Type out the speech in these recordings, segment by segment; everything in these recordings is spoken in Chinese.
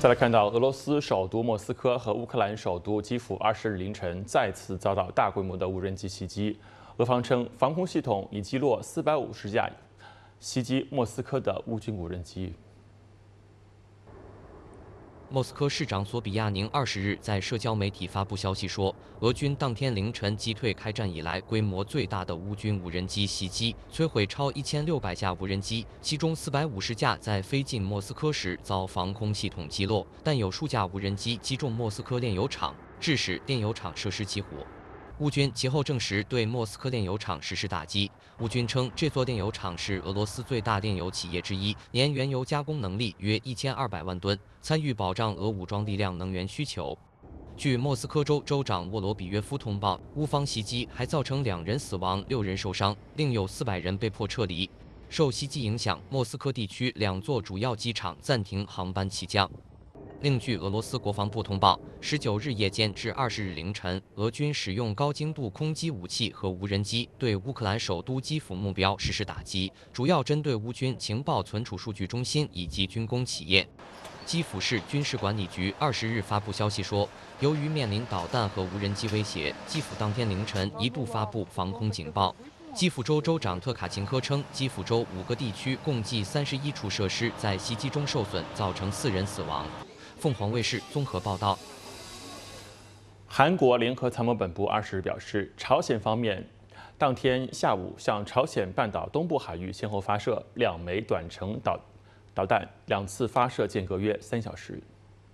再来看到俄罗斯首都莫斯科和乌克兰首都基辅20日凌晨再次遭到大规模的无人机袭击，俄方称防空系统已击落450架袭击莫斯科的乌军无人机。 莫斯科市长索比亚宁20日在社交媒体发布消息说，俄军当天凌晨击退开战以来规模最大的乌军无人机袭击，摧毁超1600架无人机，其中450架在飞进莫斯科时遭防空系统击落，但有数架无人机击中莫斯科炼油厂，致使炼油厂设施起火。乌军其后证实对莫斯科炼油厂实施打击。乌军称，这座炼油厂是俄罗斯最大炼油企业之一，年原油加工能力约1200万吨，参与保障俄武装力量能源需求。据莫斯科州州长沃罗比约夫通报，乌方袭击还造成2人死亡、6人受伤，另有400人被迫撤离。受袭击影响，莫斯科地区2座主要机场暂停航班起降。另据俄罗斯国防部通报，19日夜间至20日凌晨，俄军使用高精度空击武器和无人机对乌克兰首都基辅目标实施打击，主要针对乌军情报存储数据中心以及军工企业。基辅市军事管理局20日发布消息说，由于面临导弹和无人机威胁，基辅当天凌晨一度发布防空警报。基辅州州长特卡琴科称，基辅州5个地区共计31处设施在袭击中受损，造成4人死亡。凤凰卫视综合报道。 韩国联合参谋本部20日表示，朝鲜方面当天下午向朝鲜半岛东部海域先后发射2枚短程导弹，2次发射间隔约3小时。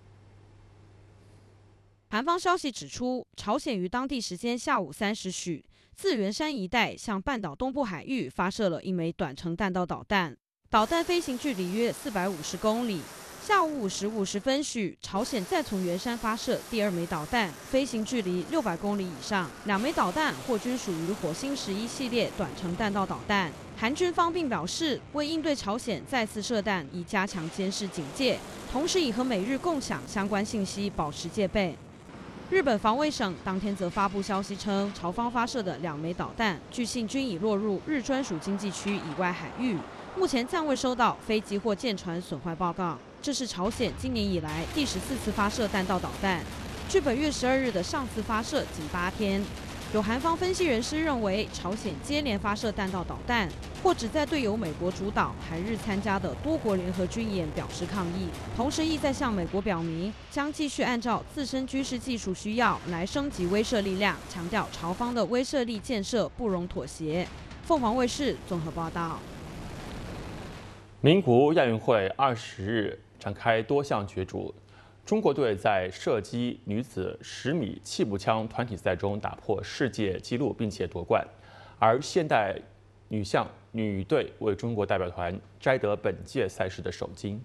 韩方消息指出，朝鲜于当地时间下午3时许，自元山一带向半岛东部海域发射了1枚短程弹道导弹，导弹飞行距离约450公里。下午5时50分许，朝鲜再从元山发射第2枚导弹，飞行距离600公里以上。2枚导弹或均属于火星11系列短程弹道导弹。韩军方并表示，为应对朝鲜再次射弹，以加强监视警戒，同时已和美日共享相关信息，保持戒备。日本防卫省当天则发布消息称，朝方发射的2枚导弹，据信均已落入日专属经济区以外海域，目前暂未收到飞机或舰船损坏报告。这是朝鲜今年以来第14次发射弹道导弹，距本月12日的上次发射仅8天。有韩方分析人士认为，朝鲜接连发射弹道导弹，或只在对由美国主导、韩日参加的多国联合军演表示抗议，同时意在向美国表明将继续按照自身军事技术需要来升级威慑力量，强调朝方的威慑力建设不容妥协。凤凰卫视综合报道。 名古屋亚运会20日展开多项角逐，中国队在射击女子10米气步枪团体赛中打破世界纪录，并且夺冠，而现代女队为中国代表团摘得本届赛事的首金。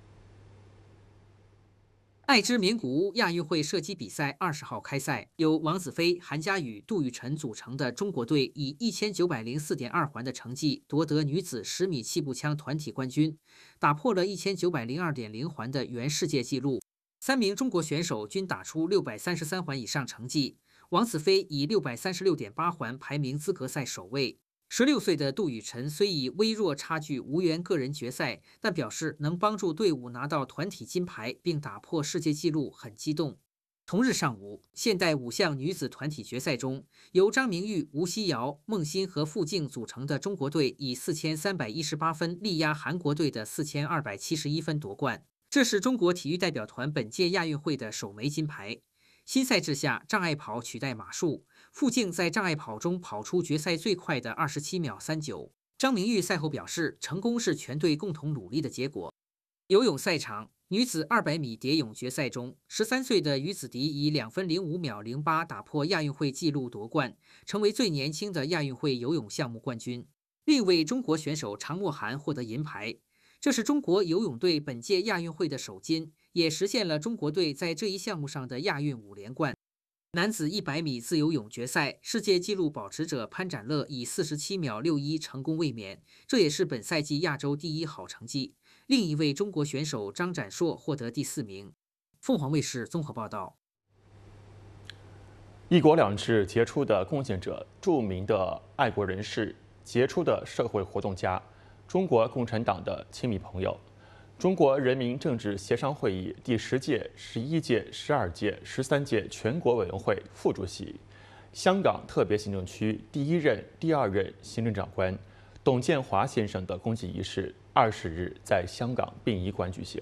爱知名古屋亚运会射击比赛20号开赛，由王子飞、韩佳宇、杜雨辰组成的中国队以1904.2环的成绩夺得女子10米气步枪团体冠军，打破了1902.0环的原世界纪录。3名中国选手均打出633环以上成绩，王子飞以636.8环排名资格赛首位。16岁的杜雨辰虽以微弱差距无缘个人决赛，但表示能帮助队伍拿到团体金牌并打破世界纪录，很激动。同日上午，现代5项女子团体决赛中，由张明玉、吴曦瑶、孟欣和傅静组成的中国队以4318分力压韩国队的4271分夺冠，这是中国体育代表团本届亚运会的首枚金牌。新赛制下，障碍跑取代马术，傅静在障碍跑中跑出决赛最快的27秒39。张明玉赛后表示，成功是全队共同努力的结果。游泳赛场，女子200米蝶泳决赛中，13岁的于子迪以2分05秒08打破亚运会纪录夺冠，成为最年轻的亚运会游泳项目冠军。另一位中国选手常默涵获得银牌，这是中国游泳队本届亚运会的首金，也实现了中国队在这一项目上的亚运5连冠。男子100米自由泳决赛，世界纪录保持者潘展乐以47秒61成功卫冕，这也是本赛季亚洲第1好成绩。另一位中国选手张展硕获得第4名。凤凰卫视综合报道。 “一国两制”杰出的贡献者、著名的爱国人士、杰出的社会活动家、中国共产党的亲密朋友， 中国人民政治协商会议第10届、11届、12届、13届全国委员会副主席、香港特别行政区第1任、第2任行政长官董建华先生的公祭仪式20日在香港殡仪馆举行。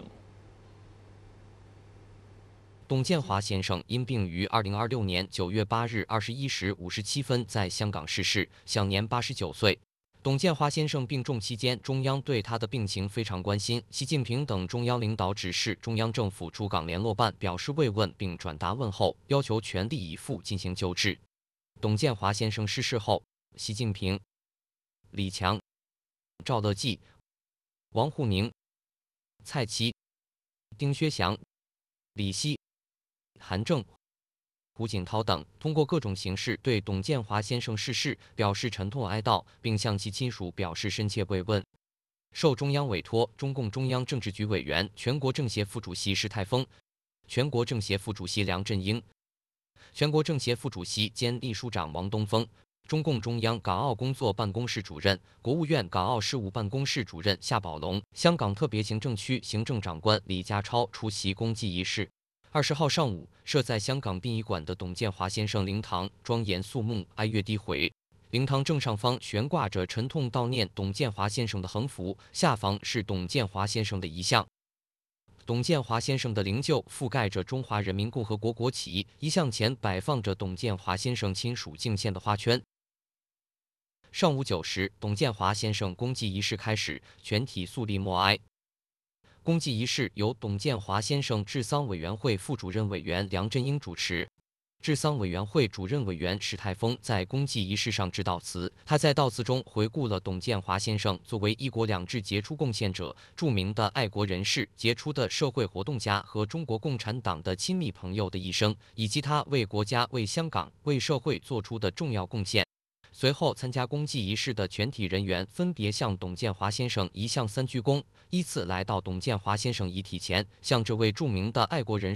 董建华先生因病于2026年9月8日21时57分在香港逝世，享年89岁。董建华先生病重期间，中央对他的病情非常关心。习近平等中央领导指示中央政府驻港联络办表示慰问并转达问候，要求全力以赴进行救治。董建华先生逝世后，习近平、李强、赵乐际、王沪宁、蔡奇、丁薛祥、李希、韩正、胡锦涛等通过各种形式对董建华先生逝世表示沉痛哀悼，并向其亲属表示深切慰问。受中央委托，中共中央政治局委员、全国政协副主席石泰峰、全国政协副主席梁振英、全国政协副主席兼秘书长王东峰、中共中央港澳工作办公室主任、国务院港澳事务办公室主任夏宝龙、香港特别行政区行政长官李家超出席公祭仪式。20号上午，设在香港殡仪馆的董建华先生灵堂庄严肃穆，哀乐低回。灵堂正上方悬挂着沉痛悼念董建华先生的横幅，下方是董建华先生的遗像。董建华先生的灵柩覆盖着中华人民共和国国旗，遗像前摆放着董建华先生亲属敬献的花圈。上午9时，董建华先生公祭仪式开始，全体肃立默哀。公祭仪式由董建华先生治丧委员会副主任委员梁振英主持。治丧委员会主任委员史泰峰在公祭仪式上致悼词，他在悼词中回顾了董建华先生作为“一国两制”杰出贡献者、著名的爱国人士、杰出的社会活动家和中国共产党的亲密朋友的一生，以及他为国家、为香港、为社会做出的重要贡献。随后，参加公祭仪式的全体人员分别向董建华先生一向3鞠躬，依次来到董建华先生遗体前，向这位著名的爱国人士